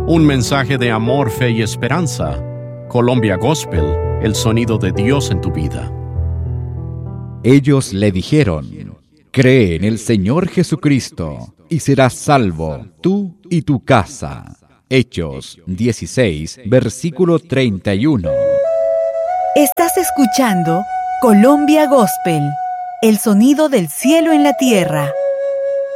Un mensaje de amor, fe y esperanza. Colombia Gospel, el sonido de Dios en tu vida. Ellos le dijeron: cree en el Señor Jesucristo y serás salvo, tú y tu casa. Hechos 16, versículo 31. Estás escuchando Colombia Gospel, el sonido del cielo en la tierra.